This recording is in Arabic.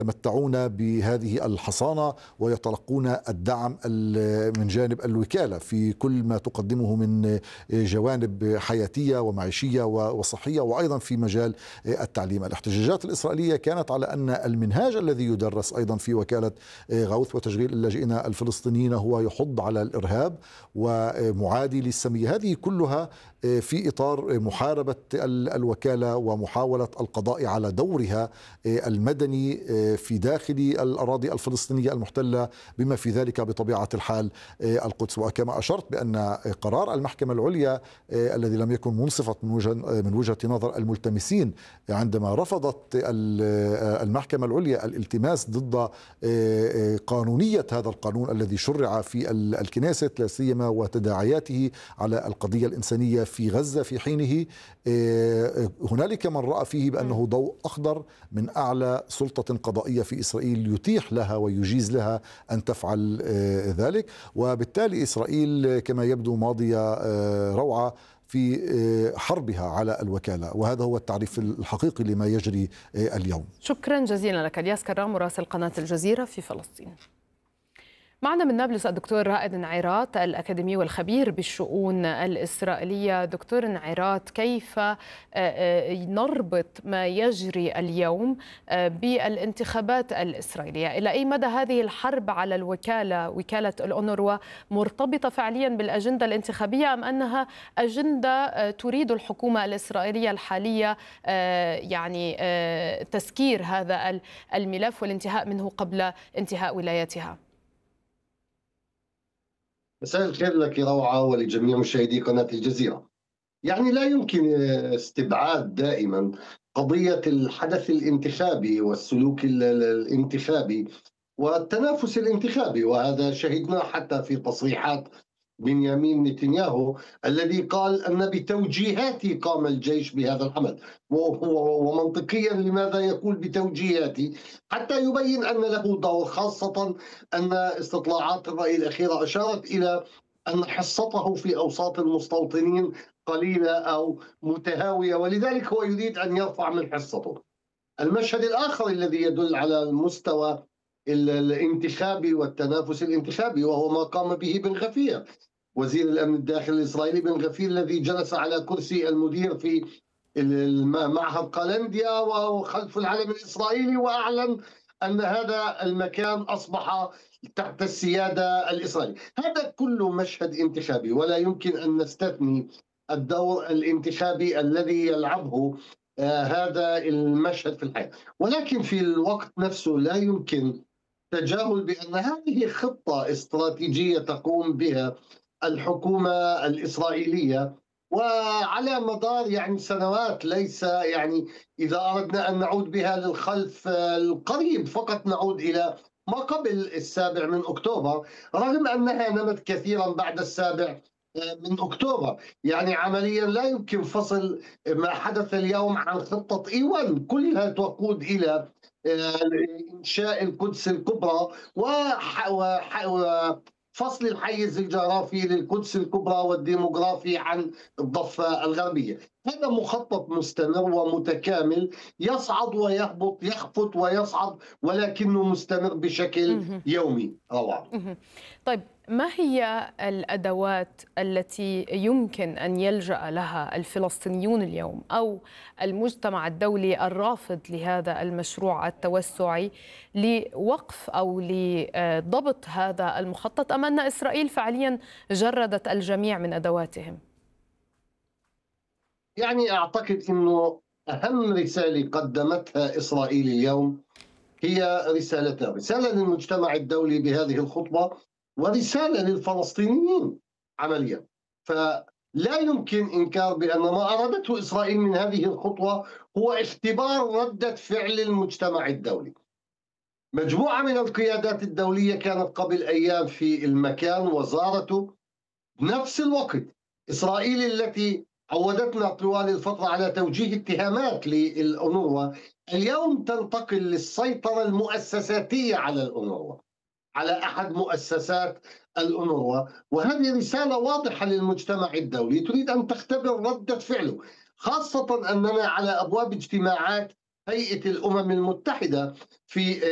يتمتعون بهذه الحصانة ويتلقون الدعم من جانب الوكالة في كل ما تقدمه من جوانب حياتية ومعيشية وصحية، وأيضا في مجال التعليم. الاحتجاجات الإسرائيلية كانت على أن المنهاج الذي يدرس أيضا في وكالة غوث وتشغيل اللاجئين الفلسطينيين هو يحض على الإرهاب ومعادي للسامية. هذه كلها في إطار محاربة الوكالة ومحاولة القضاء على دورها المدني في داخل الأراضي الفلسطينية المحتلة، بما في ذلك بطبيعة الحال القدس. وكما أشرت بأن قرار المحكمة العليا الذي لم يكن منصفا من وجهة نظر الملتمسين عندما رفضت المحكمة العليا الالتماس ضد قانونية هذا القانون الذي شرع في الكنيست، لا سيما وتداعياته على القضية الإنسانية في غزة في حينه، هنالك من رأى فيه بأنه ضوء أخضر من أعلى سلطة قضائية في إسرائيل يتيح لها ويجيز لها أن تفعل ذلك. وبالتالي إسرائيل كما يبدو ماضية روعة في حربها على الوكالة، وهذا هو التعريف الحقيقي لما يجري اليوم. شكرا جزيلا لك الياس كرام مراسل قناة الجزيرة في فلسطين. معنا من نابلس الدكتور رائد نعيرات الأكاديمي والخبير بالشؤون الإسرائيلية. دكتور نعيرات، كيف نربط ما يجري اليوم بالانتخابات الإسرائيلية؟ إلى أي مدى هذه الحرب على وكالة الأونروا مرتبطة فعليا بالأجندة الانتخابية، أم أنها أجندة تريد الحكومة الإسرائيلية الحالية يعني تسكير هذا الملف والانتهاء منه قبل انتهاء ولايتها؟ مساء الخير لك روعة ولجميع مشاهدي قناة الجزيرة. يعني لا يمكن استبعاد دائما قضية الحدث الانتخابي والسلوك الانتخابي والتنافس الانتخابي، وهذا شهدناه حتى في تصريحات بنيامين نتنياهو الذي قال أن بتوجيهاتي قام الجيش بهذا العمل. ومنطقيا لماذا يقول بتوجيهاتي؟ حتى يبين أن له دور، خاصة أن استطلاعات الرأي الأخيرة أشارت إلى أن حصته في أوساط المستوطنين قليلة أو متهاوية، ولذلك هو يريد أن يرفع من حصته. المشهد الآخر الذي يدل على المستوى الانتخابي والتنافس الانتخابي وهو ما قام به بن غفير وزير الأمن الداخلي الإسرائيلي، بن غفير الذي جلس على كرسي المدير في معهد قلنديا وخلف العلم الإسرائيلي، وأعلن أن هذا المكان أصبح تحت السيادة الإسرائيلية. هذا كله مشهد انتخابي، ولا يمكن أن نستثني الدور الانتخابي الذي يلعبه هذا المشهد في الحياة. ولكن في الوقت نفسه لا يمكن تجاهل بأن هذه خطة استراتيجية تقوم بها الحكومة الإسرائيلية وعلى مدار يعني سنوات، ليس يعني إذا أردنا أن نعود بها للخلف القريب فقط نعود إلى ما قبل 7 أكتوبر، رغم أنها نمت كثيرا بعد 7 أكتوبر. يعني عمليا لا يمكن فصل ما حدث اليوم عن خطة إيوان، كلها تقود إلى إنشاء القدس الكبرى وفصل الحيز الجغرافي للقدس الكبرى والديموغرافي عن الضفة الغربية. هذا مخطط مستمر ومتكامل، يصعد ويهبط، يخفت ويصعد، ولكنه مستمر بشكل يومي. روعة. طيب، ما هي الأدوات التي يمكن أن يلجأ لها الفلسطينيون اليوم أو المجتمع الدولي الرافض لهذا المشروع التوسعي لوقف أو لضبط هذا المخطط، أم أن إسرائيل فعليا جردت الجميع من أدواتهم؟ يعني أعتقد أنه أهم رسالة قدمتها إسرائيل اليوم هي رسالتان: رسالة للمجتمع الدولي بهذه الخطوة، ورسالة للفلسطينيين عمليا. فلا يمكن إنكار بأن ما أرادته إسرائيل من هذه الخطوة هو اختبار ردة فعل المجتمع الدولي. مجموعة من القيادات الدولية كانت قبل أيام في المكان وزارته. بنفس الوقت إسرائيل التي عودتنا طوال الفترة على توجيه اتهامات للأونروا اليوم تنتقل للسيطرة المؤسساتية على الأونروا، على أحد مؤسسات الأونروا. وهذه رسالة واضحة للمجتمع الدولي تريد أن تختبر ردة فعله، خاصة أننا على أبواب اجتماعات هيئة الأمم المتحدة في